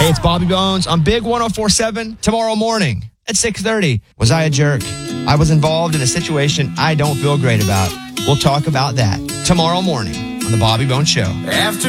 Hey, it's Bobby Bones on Big 104.7 tomorrow morning at 6:30. Was I a jerk? I was involved in a situation I don't feel great about. We'll talk about that tomorrow morning on The Bobby Bones Show. After